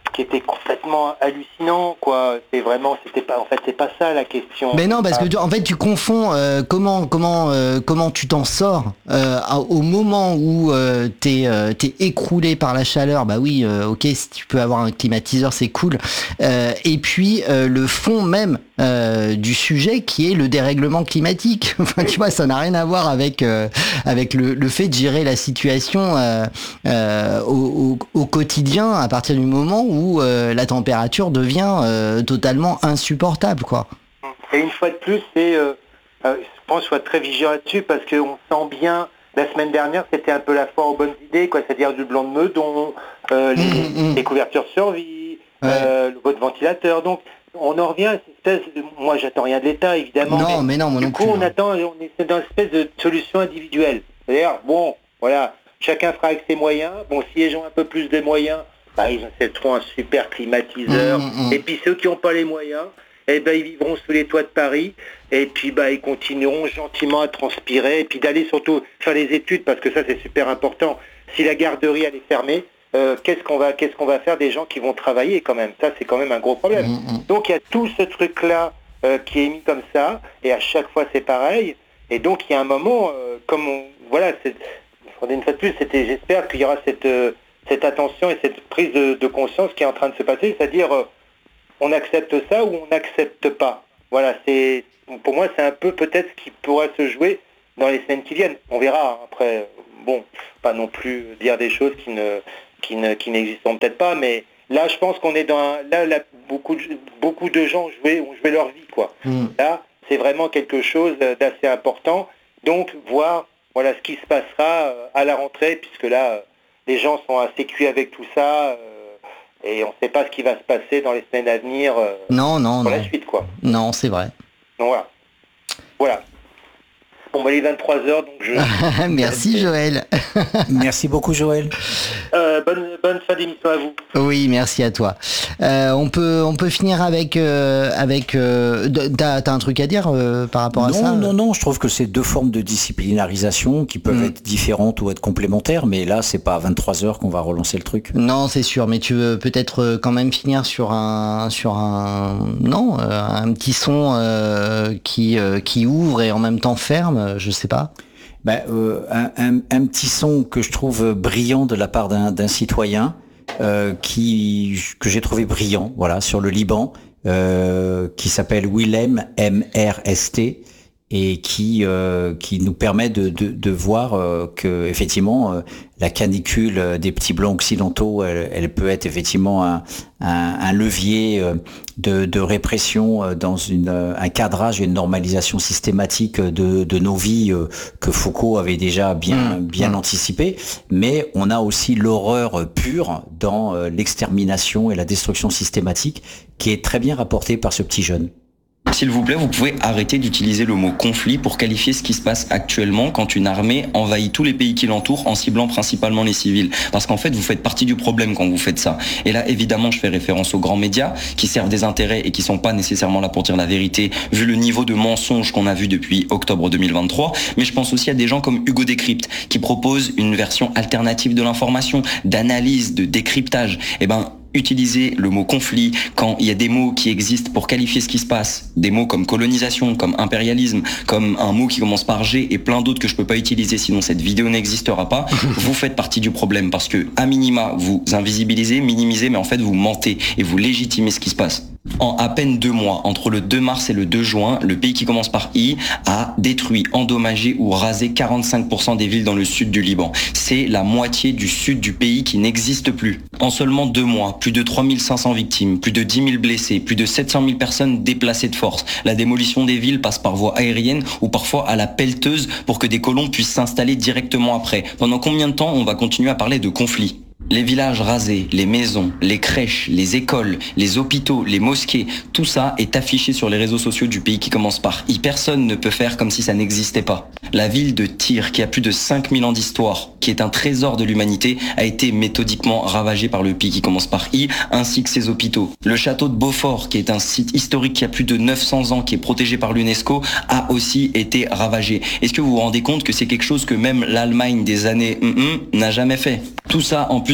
qui était complètement hallucinant, quoi. C'est vraiment, c'était pas, en fait, c'est pas ça la question. Mais non, parce que tu, en fait, tu confonds euh, comment comment euh, comment tu t'en sors euh, au moment où euh, t'es euh, t'es écroulé par la chaleur. Bah oui, euh, ok, si tu peux avoir un climatiseur, c'est cool. Euh, et puis euh, le fond même euh, du sujet, qui est le dérèglement climatique. Enfin, tu vois, ça n'a rien à voir avec euh, avec le, le fait de gérer la situation euh, euh, au, au, au quotidien à partir du moment où euh, la température devient euh, totalement insupportable, quoi. Et une fois de plus, c'est, euh, euh, je pense qu'il faut être très vigilant là-dessus, parce qu'on sent bien, la semaine dernière, c'était un peu la foire aux bonnes idées, quoi, c'est-à-dire du blanc de meudon, euh, les, mmh, mmh. les couvertures survie, ouais. euh, votre ventilateur, donc on en revient à cette espèce de... Moi, j'attends rien de l'État, évidemment. Non, mais, mais non, moi non non plus. Du coup, on attend, on est dans une espèce de solution individuelle. C'est-à-dire, bon, voilà, chacun fera avec ses moyens. Bon, si les gens ont un peu plus de moyens, bah, ils achèteront un super climatiseur. Mmh, mmh. Et puis ceux qui n'ont pas les moyens, eh ben, ils vivront sous les toits de Paris. Et puis, bah, ils continueront gentiment à transpirer. Et puis d'aller surtout faire les études, parce que ça, c'est super important. Si la garderie, elle est fermée, Euh, qu'est-ce qu'on va qu'est-ce qu'on va faire des gens qui vont travailler quand même? Ça, c'est quand même un gros problème. Mmh. Donc il y a tout ce truc-là euh, qui est mis comme ça, et à chaque fois c'est pareil. Et donc il y a un moment, euh, comme on, voilà, c'est, une fois de plus, c'était, j'espère qu'il y aura cette euh, cette attention et cette prise de, de conscience qui est en train de se passer, c'est-à-dire euh, on accepte ça ou on n'accepte pas. Voilà, c'est pour moi c'est un peu peut-être ce qui pourra se jouer dans les semaines qui viennent. On verra après. Bon, pas non plus dire des choses qui ne qui, ne, qui n'existent peut-être pas, mais là je pense qu'on est dans un, là, là beaucoup de, beaucoup de gens ont joué, ont joué leur vie, quoi. Mmh. Là c'est vraiment quelque chose d'assez important, donc voir voilà ce qui se passera à la rentrée, puisque là les gens sont assez cuits avec tout ça, euh, et on ne sait pas ce qui va se passer dans les semaines à venir euh, non, non, pour non. la suite, quoi. Non, c'est vrai. Donc voilà. Voilà. Bon, bah, il est vingt-trois heures, donc je... Merci Joël. Merci beaucoup Joël. Euh, bonne, bonne fin d'émission à vous. Oui, merci à toi. Euh, on peut on peut finir avec euh, avec. Euh, t'as, t'as un truc à dire euh, par rapport non, à ça? Non, non, non. Je trouve que c'est deux formes de disciplinarisation qui peuvent mmh. être différentes ou être complémentaires, mais là, c'est pas à vingt-trois heures qu'on va relancer le truc. Non, c'est sûr. Mais tu veux peut-être quand même finir sur un sur un non euh, un petit son euh, qui euh, qui ouvre et en même temps ferme. Je sais pas. Ben, euh, un, un, un petit son que je trouve brillant de la part d'un, d'un citoyen euh, qui que j'ai trouvé brillant, voilà, sur le Liban, euh, qui s'appelle Willem M R S T et qui euh, qui nous permet de de, de voir euh, que effectivement euh, la canicule des petits blancs occidentaux, elle, elle peut être effectivement un, un, un levier de, de répression dans une, un cadrage et une normalisation systématique de, de nos vies que Foucault avait déjà bien, bien mmh. anticipé. Mais on a aussi l'horreur pure dans l'extermination et la destruction systématique qui est très bien rapportée par ce petit jeune. S'il vous plaît, vous pouvez arrêter d'utiliser le mot conflit pour qualifier ce qui se passe actuellement quand une armée envahit tous les pays qui l'entourent en ciblant principalement les civils. Parce qu'en fait, vous faites partie du problème quand vous faites ça. Et là, évidemment, je fais référence aux grands médias qui servent des intérêts et qui sont pas nécessairement là pour dire la vérité, vu le niveau de mensonge qu'on a vu depuis octobre deux mille vingt-trois. Mais je pense aussi à des gens comme Hugo Décrypte qui proposent une version alternative de l'information, d'analyse, de décryptage. Eh ben, utiliser le mot conflit quand il y a des mots qui existent pour qualifier ce qui se passe, des mots comme colonisation, comme impérialisme, comme un mot qui commence par G et plein d'autres que je peux pas utiliser sinon cette vidéo n'existera pas, vous faites partie du problème parce que à minima vous invisibilisez, minimisez, mais en fait vous mentez et vous légitimez ce qui se passe. En à peine deux mois, entre le deux mars et le deux juin, le pays qui commence par I a détruit, endommagé ou rasé quarante-cinq pour cent des villes dans le sud du Liban. C'est la moitié du sud du pays qui n'existe plus. En seulement deux mois, plus de trois mille cinq cents victimes, plus de dix mille blessés, plus de sept cent mille personnes déplacées de force. La démolition des villes passe par voie aérienne ou parfois à la pelleteuse pour que des colons puissent s'installer directement après. Pendant combien de temps on va continuer à parler de conflit ? Les villages rasés, les maisons, les crèches, les écoles, les hôpitaux, les mosquées, tout ça est affiché sur les réseaux sociaux du pays qui commence par I. Personne ne peut faire comme si ça n'existait pas. La ville de Tyr, qui a plus de cinq mille ans d'histoire, qui est un trésor de l'humanité, a été méthodiquement ravagée par le pays qui commence par I, ainsi que ses hôpitaux. Le château de Beaufort, qui est un site historique qui a plus de neuf cents ans, qui est protégé par l'UNESCO, a aussi été ravagé. Est-ce que vous vous rendez compte que c'est quelque chose que même l'Allemagne des années mm-mm n'a jamais fait ? Tout ça, en plus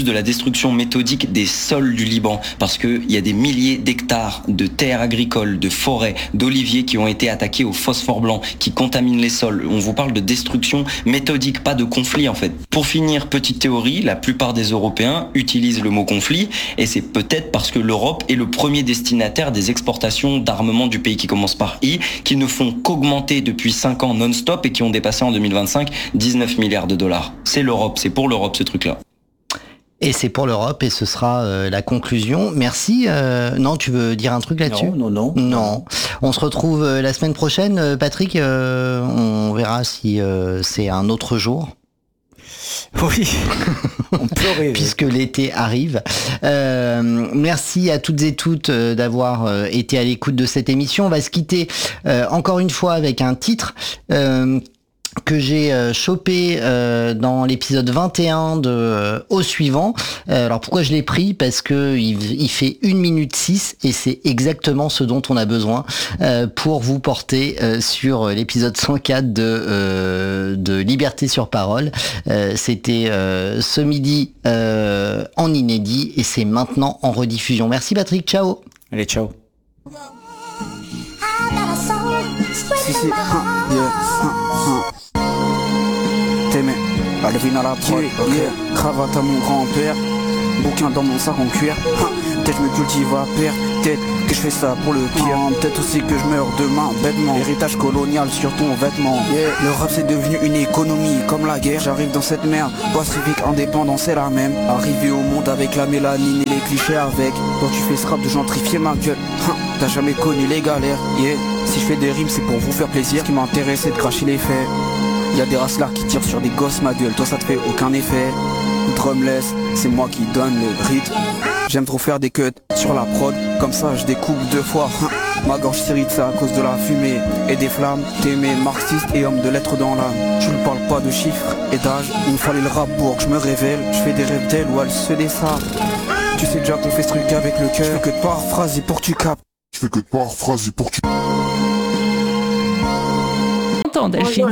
de la destruction méthodique des sols du Liban, parce qu'il y a des milliers d'hectares de terres agricoles, de forêts, d'oliviers qui ont été attaqués au phosphore blanc, qui contaminent les sols. On vous parle de destruction méthodique, pas de conflit en fait. Pour finir, petite théorie, la plupart des Européens utilisent le mot conflit, et c'est peut-être parce que l'Europe est le premier destinataire des exportations d'armement du pays qui commence par I, qui ne font qu'augmenter depuis cinq ans non-stop et qui ont dépassé en deux mille vingt-cinq dix-neuf milliards de dollars. C'est l'Europe, c'est pour l'Europe ce truc-là. Et c'est pour l'Europe et ce sera euh, la conclusion. Merci. Euh, non, tu veux dire un truc là-dessus ? Non, non, non. Non. On se retrouve euh, la semaine prochaine, euh, Patrick. Euh, on verra si euh, c'est un autre jour. Oui, on peut rêver. Puisque l'été arrive. Euh, merci à toutes et toutes euh, d'avoir euh, été à l'écoute de cette émission. On va se quitter euh, encore une fois avec un titre euh, que j'ai euh, chopé euh, dans l'épisode vingt et un de euh, Au suivant. Euh, alors pourquoi je l'ai pris ? Parce que il, il fait une minute six et c'est exactement ce dont on a besoin euh, pour vous porter euh, sur l'épisode cent quatre de, euh, de Liberté sur parole. Euh, c'était euh, ce midi euh, en inédit et c'est maintenant en rediffusion. Merci Patrick, ciao. Allez, ciao. Si, si, hein, yeah, hein, hein. T'aimais, Alvin à la prod, yeah, yeah. Cravate à mon grand-père, bouquin dans mon sac en cuir, hein. Peut-être je me cultive à perdre, peut-être que je fais ça pour le pire, hein. Peut-être aussi que je meurs demain bêtement, héritage colonial sur ton vêtement, yeah. Le rap c'est devenu une économie, comme la guerre, j'arrive dans cette merde, voix civique indépendant c'est la même, arrivé au monde avec la mélanine et les clichés avec, quand tu fais ce rap de gentrifier ma gueule, hein. T'as jamais connu les galères, yeah. Si je fais des rimes c'est pour vous faire plaisir, ce qui m'intéresse c'est de cracher les faits. Y'a des racelards qui tirent sur des gosses ma gueule, toi ça te fait aucun effet. Drumless, c'est moi qui donne le rythme. J'aime trop faire des cuts sur la prod, comme ça je découpe deux fois. Ma gorge s'irrite ça à cause de la fumée et des flammes. T'aimais marxiste et homme de lettres dans l'âme. Je ne parle pas de chiffres et d'âge, il me fallait le rap pour que je me révèle. Je fais des rêves d'elle ou elle se dessave. Tu sais déjà qu'on fait ce truc avec le cœur. Je fais que de paraphraser pour que tu captes. Je fais que de paraphraser pour que tu... Delphine.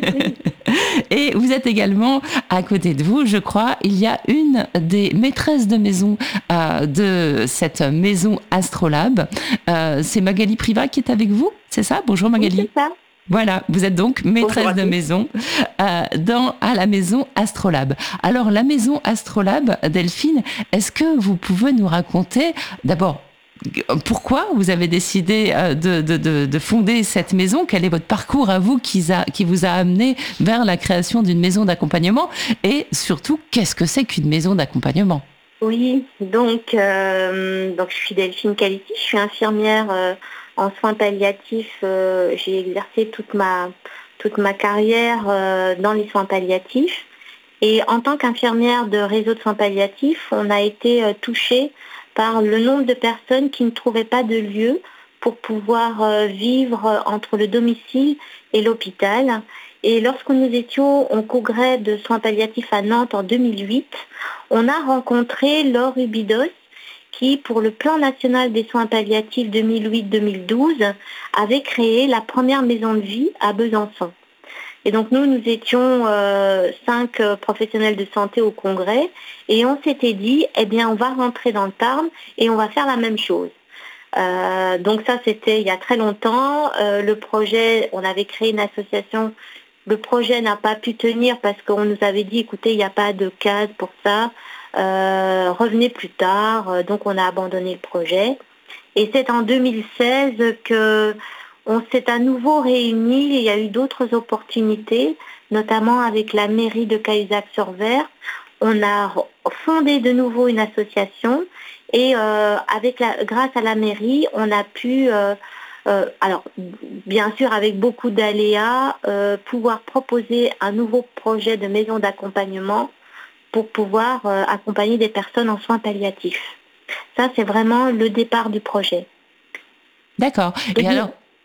Et vous êtes également à côté de vous, je crois, il y a une des maîtresses de maison euh, de cette maison Astrolabe. Euh, c'est Magali Privat qui est avec vous, c'est ça ? Bonjour Magali. Oui, c'est ça. Voilà, vous êtes donc maîtresse de maison euh, dans, à la maison Astrolabe. Alors la maison Astrolabe, Delphine, est-ce que vous pouvez nous raconter d'abord pourquoi vous avez décidé de, de, de, de fonder cette maison ? Quel est votre parcours à vous qui, a, qui vous a amené vers la création d'une maison d'accompagnement ? Et surtout, qu'est-ce que c'est qu'une maison d'accompagnement ? Oui, donc, euh, donc je suis Delphine Caliti, je suis infirmière euh, en soins palliatifs. Euh, j'ai exercé toute ma, toute ma carrière euh, dans les soins palliatifs. Et en tant qu'infirmière de réseau de soins palliatifs, on a été euh, touchés par le nombre de personnes qui ne trouvaient pas de lieu pour pouvoir euh, vivre entre le domicile et l'hôpital. Et lorsque nous étions au congrès de soins palliatifs à Nantes en deux mille huit, on a rencontré Laure Ubidos qui, pour le plan national des soins palliatifs deux mille huit deux mille douze, avait créé la première maison de vie à Besançon. Et donc nous, nous étions euh, cinq euh, professionnels de santé au congrès et on s'était dit, eh bien on va rentrer dans le Tarn et on va faire la même chose. Euh, donc ça c'était il y a très longtemps. Euh, le projet, on avait créé une association, le projet n'a pas pu tenir parce qu'on nous avait dit, écoutez, il n'y a pas de case pour ça, euh, revenez plus tard, donc on a abandonné le projet. Et c'est en deux mille seize que... on s'est à nouveau réunis, il y a eu d'autres opportunités, notamment avec la mairie de Cahuzac-sur-Ver. On a fondé de nouveau une association et euh, avec la, grâce à la mairie, on a pu, euh, euh, alors bien sûr avec beaucoup d'aléas, euh, pouvoir proposer un nouveau projet de maison d'accompagnement pour pouvoir euh, accompagner des personnes en soins palliatifs. Ça, c'est vraiment le départ du projet. D'accord. Et alors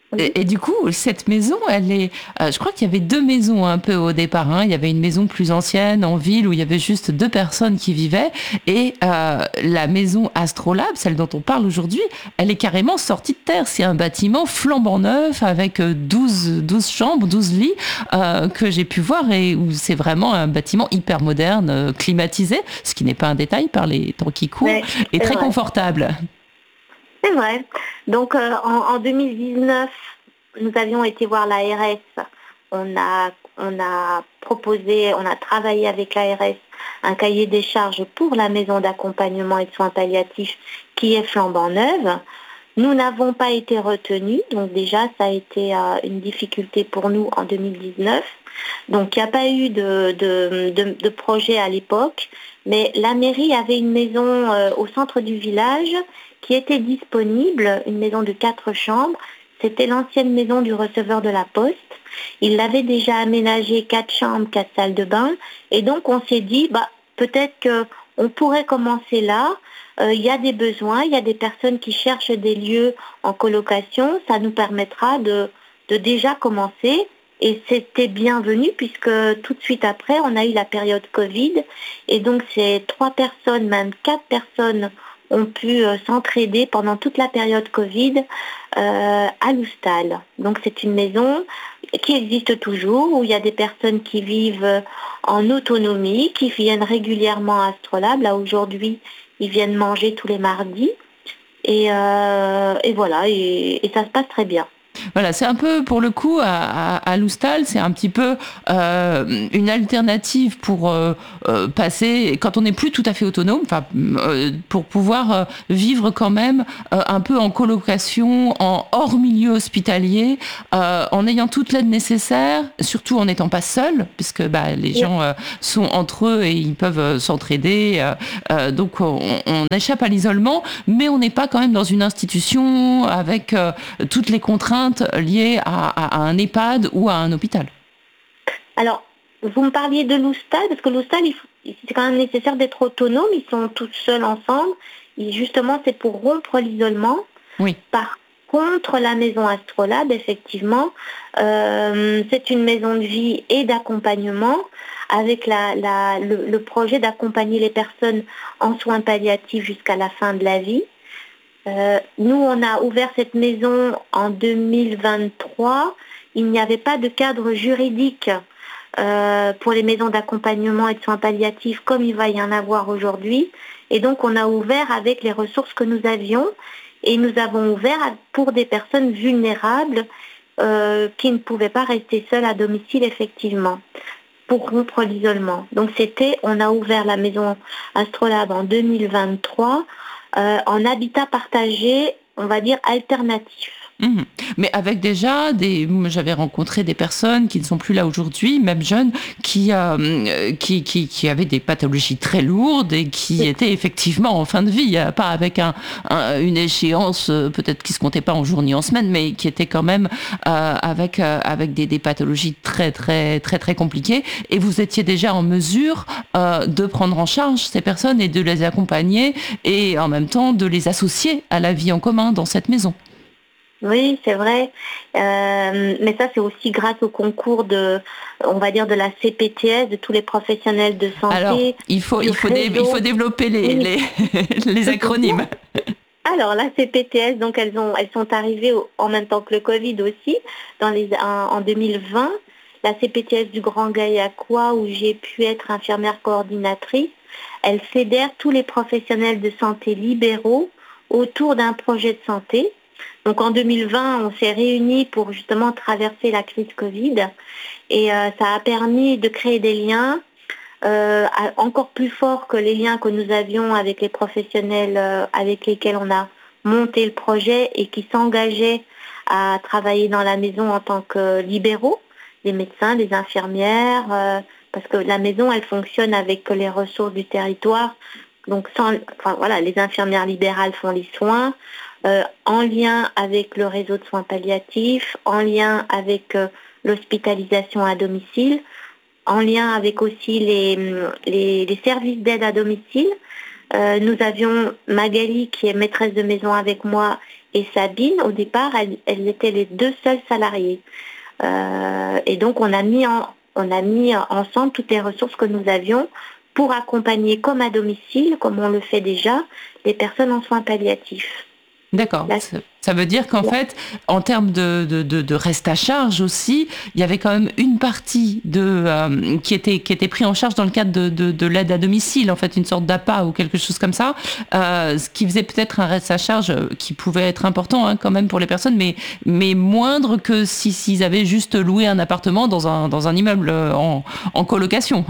Et, et du coup, cette maison, elle est. Euh, je crois qu'il y avait deux maisons un peu au départ. Hein. Il y avait une maison plus ancienne en ville où il y avait juste deux personnes qui vivaient. Et euh, la maison Astrolabe, celle dont on parle aujourd'hui, elle est carrément sortie de terre. C'est un bâtiment flambant neuf avec douze, douze chambres, douze lits euh, que j'ai pu voir et où c'est vraiment un bâtiment hyper moderne, euh, climatisé, ce qui n'est pas un détail par les temps qui courent, ouais, et très vrai. Confortable. C'est vrai. Donc euh, en, en deux mille dix-neuf, nous avions été voir l'A R S. On a, on a proposé, on a travaillé avec l'A R S un cahier des charges pour la maison d'accompagnement et de soins palliatifs qui est flambant neuve. Nous n'avons pas été retenus, donc déjà ça a été euh, une difficulté pour nous en deux mille dix-neuf. Donc il n'y a pas eu de, de, de, de projet à l'époque, mais la mairie avait une maison euh, au centre du village qui était disponible, une maison de quatre chambres. C'était l'ancienne maison du receveur de la Poste. Il l'avait déjà aménagé quatre chambres, quatre salles de bain. Et donc on s'est dit, bah, peut-être qu'on pourrait commencer là. Euh, il y a des besoins, il y a des personnes qui cherchent des lieux en colocation. Ça nous permettra de, de déjà commencer. Et c'était bienvenu puisque tout de suite après, on a eu la période Covid. Et donc ces trois personnes, même quatre personnes, ont pu euh, s'entraider pendant toute la période Covid euh, à Loustal. Donc c'est une maison qui existe toujours, où il y a des personnes qui vivent en autonomie, qui viennent régulièrement à Astrolabe. Là aujourd'hui, ils viennent manger tous les mardis. Et, euh, et voilà, et, et ça se passe très bien. Voilà, c'est un peu, pour le coup, à, à, à Loustal, c'est un petit peu euh, une alternative pour euh, euh, passer, quand on n'est plus tout à fait autonome, enfin, euh, pour pouvoir euh, vivre quand même euh, un peu en colocation, en hors milieu hospitalier, euh, en ayant toute l'aide nécessaire, surtout en n'étant pas seul, puisque bah, les oui. gens euh, sont entre eux et ils peuvent euh, s'entraider. Euh, euh, donc, on, on échappe à l'isolement, mais on n'est pas quand même dans une institution avec euh, toutes les contraintes liées à, à, à un EHPAD ou à un hôpital. Alors, vous me parliez de Loustal, parce que Loustal, il, c'est quand même nécessaire d'être autonome, ils sont tous seuls ensemble, et justement, c'est pour rompre l'isolement. Oui. Par contre, la maison Astrolabe, effectivement, euh, c'est une maison de vie et d'accompagnement, avec la, la, le, le projet d'accompagner les personnes en soins palliatifs jusqu'à la fin de la vie. Euh, nous, on a ouvert cette maison en deux mille vingt-trois. Il n'y avait pas de cadre juridique euh, pour les maisons d'accompagnement et de soins palliatifs comme il va y en avoir aujourd'hui. Et donc, on a ouvert avec les ressources que nous avions. Et nous avons ouvert pour des personnes vulnérables euh, qui ne pouvaient pas rester seules à domicile, effectivement, pour rompre l'isolement. Donc, c'était, on a ouvert la maison Astrolabe en deux mille vingt-trois. Euh, en habitat partagé, on va dire alternatif. Mmh. Mais avec déjà des, j'avais rencontré des personnes qui ne sont plus là aujourd'hui, même jeunes, qui, euh, qui, qui, qui avaient des pathologies très lourdes et qui étaient effectivement en fin de vie, pas avec un, un, une échéance peut-être qui se comptait pas en jours ni en semaines, mais qui étaient quand même euh, avec, euh, avec des, des pathologies très, très, très, très compliquées. Et vous étiez déjà en mesure euh, de prendre en charge ces personnes et de les accompagner et en même temps de les associer à la vie en commun dans cette maison. Oui, c'est vrai. Euh, mais ça, c'est aussi grâce au concours de, on va dire, de la C P T S, de tous les professionnels de santé. Alors, il faut, il faut, dé, il faut développer les, oui. les, les acronymes. Alors, la C P T S, donc elles, ont, elles sont arrivées au, en même temps que le Covid aussi, dans les, en, en deux mille vingt. La C P T S du Grand Gaillacois, où j'ai pu être infirmière coordinatrice, elle fédère tous les professionnels de santé libéraux autour d'un projet de santé. Donc en deux mille vingt, on s'est réunis pour justement traverser la crise Covid et euh, ça a permis de créer des liens euh, encore plus forts que les liens que nous avions avec les professionnels euh, avec lesquels on a monté le projet et qui s'engageaient à travailler dans la maison en tant que libéraux, les médecins, les infirmières, euh, parce que la maison, elle fonctionne avec les ressources du territoire. Donc sans, enfin, voilà, les infirmières libérales font les soins. Euh, en lien avec le réseau de soins palliatifs, en lien avec euh, l'hospitalisation à domicile, en lien avec aussi les, les, les services d'aide à domicile. Euh, nous avions Magali qui est maîtresse de maison avec moi et Sabine. Au départ, elles, elles étaient les deux seules salariées. Euh, et donc on a mis en, on a mis ensemble toutes les ressources que nous avions pour accompagner comme à domicile, comme on le fait déjà, les personnes en soins palliatifs. D'accord. Là, ça veut dire qu'en fait, en termes de, de, de, de reste à charge aussi, il y avait quand même une partie de, euh, qui, était, qui était pris en charge dans le cadre de, de, de l'aide à domicile, en fait, une sorte d'A P A ou quelque chose comme ça, euh, ce qui faisait peut-être un reste à charge qui pouvait être important hein, quand même pour les personnes, mais, mais moindre que si, s'ils avaient juste loué un appartement dans un, dans un immeuble en, en colocation.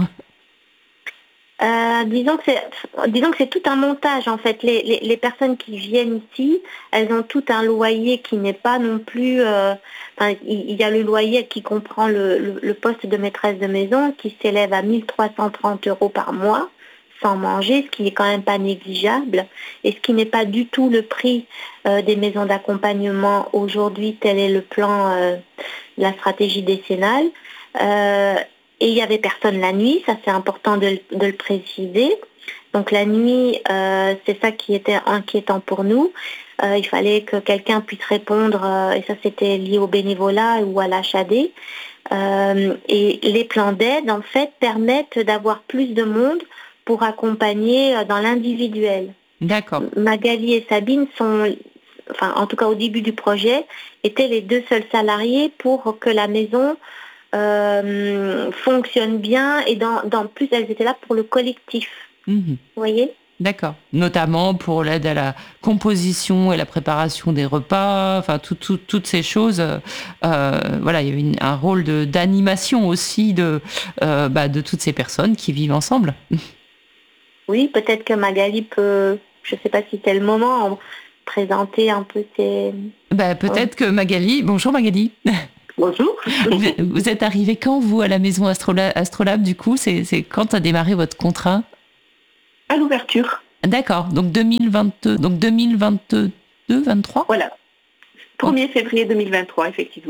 Euh, disons que c'est, disons que c'est tout un montage en fait. Les, les, les personnes qui viennent ici, elles ont tout un loyer qui n'est pas non plus. Euh, enfin, il y a le loyer qui comprend le, le, le poste de maîtresse de maison qui s'élève à mille trois cent trente euros par mois, sans manger, ce qui n'est quand même pas négligeable et ce qui n'est pas du tout le prix euh, des maisons d'accompagnement aujourd'hui. Tel est le plan, euh, la stratégie décennale. Euh, Et il y avait personne la nuit, ça c'est important de, de le préciser. Donc la nuit, euh, c'est ça qui était inquiétant pour nous. Euh, il fallait que quelqu'un puisse répondre, euh, et ça c'était lié au bénévolat ou à l'H A D. Euh, et les plans d'aide, en fait, permettent d'avoir plus de monde pour accompagner dans l'individuel. D'accord. Magali et Sabine sont, enfin en tout cas au début du projet, étaient les deux seuls salariés pour que la maison Euh, fonctionne bien et dans, dans plus elles étaient là pour le collectif. Mmh. Vous voyez ? D'accord. Notamment pour l'aide à la composition et la préparation des repas, enfin tout, tout, toutes ces choses. Euh, voilà, il y avait une, un rôle de, d'animation aussi de, euh, bah, de toutes ces personnes qui vivent ensemble. Oui, peut-être que Magali peut, je ne sais pas si c'est le moment, présenter un peu ses... Bah, peut-être oh. que Magali, bonjour Magali. Bonjour. Vous êtes arrivé quand, vous, à la maison Astrolab, Astrolab du coup c'est, c'est quand a démarré votre contrat ? À l'ouverture. D'accord, donc deux mille vingt-deux, donc deux mille vingt-deux, vingt-trois ? Voilà, premier février deux mille vingt-trois, effectivement.